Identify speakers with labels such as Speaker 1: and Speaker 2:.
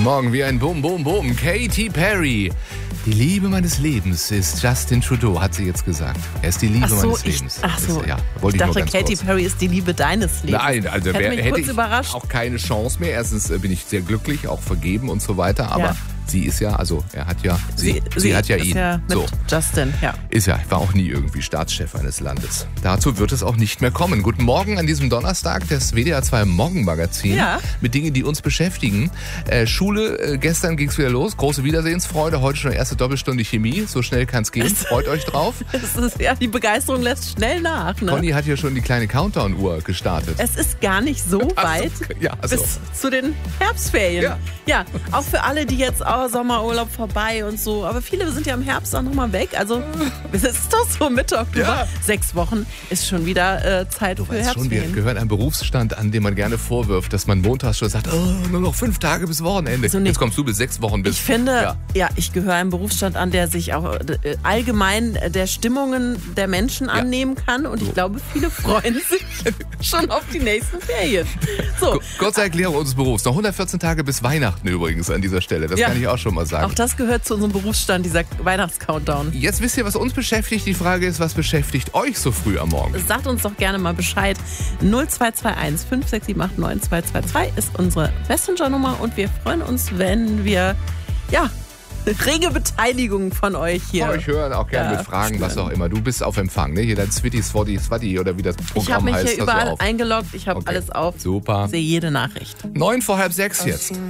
Speaker 1: Guten Morgen, wie ein Bum, Bum, Bum. Katy Perry. Die Liebe meines Lebens ist Justin Trudeau, hat sie jetzt gesagt. Er ist die Liebe meines Lebens.
Speaker 2: Ich dachte, Katy Perry ist die Liebe deines Lebens.
Speaker 1: Nein, also hätte ich
Speaker 2: überrascht.
Speaker 1: Auch keine Chance mehr. Erstens bin ich sehr glücklich, auch vergeben und so weiter. Aber sie ist ja, also er hat ja, sie hat ja ihn.
Speaker 2: Ja mit Justin, ja.
Speaker 1: Ist ja, war auch nie irgendwie Staatschef eines Landes. Dazu wird es auch nicht mehr kommen. Guten Morgen an diesem Donnerstag, das WDR 2 Morgenmagazin mit Dingen, die uns beschäftigen. Schule, gestern ging es wieder los, große Wiedersehensfreude, heute schon erste Doppelstunde Chemie, so schnell kann es gehen. Freut euch drauf.
Speaker 2: Die Begeisterung lässt schnell nach. Ne?
Speaker 1: Conny hat ja schon die kleine Countdown-Uhr gestartet.
Speaker 2: Es ist gar nicht so weit bis zu den Herbstferien. Ja, auch für alle, die jetzt Sommerurlaub vorbei und so. Aber viele sind ja im Herbst auch nochmal weg. Also es ist doch so Mitte Oktober. 6 Wochen ist schon wieder Zeit für Herbstferien.
Speaker 1: Wir gehören einem Berufsstand an, dem man gerne vorwirft, dass man montags schon sagt, nur noch 5 Tage bis Wochenende. Also jetzt kommst du bis 6 Wochen bis.
Speaker 2: Ich finde, ich gehöre einem Berufsstand an, der sich auch allgemein der Stimmungen der Menschen annehmen kann. Und ich glaube, viele freuen sich schon auf die nächsten Ferien. So.
Speaker 1: Kurze Erklärung unseres Berufs. Noch 114 Tage bis Weihnachten übrigens an dieser Stelle. Das kann ich auch schon mal sagen.
Speaker 2: Auch das gehört zu unserem Berufsstand, dieser Weihnachtscountdown.
Speaker 1: Jetzt wisst ihr, was uns beschäftigt. Die Frage ist, was beschäftigt euch so früh am Morgen?
Speaker 2: Sagt uns doch gerne mal Bescheid. 0221 567 9222 ist unsere Messenger-Nummer und wir freuen uns, wenn wir rege Beteiligung von euch hier.
Speaker 1: Von euch hören, auch gerne mit Fragen, was auch immer. Du bist auf Empfang, ne? Hier dein Switty, Swati oder wie das Programm heißt.
Speaker 2: Ich habe mich hier überall eingeloggt, ich habe alles auf.
Speaker 1: Super.
Speaker 2: Sehe jede Nachricht.
Speaker 1: 6:09 jetzt.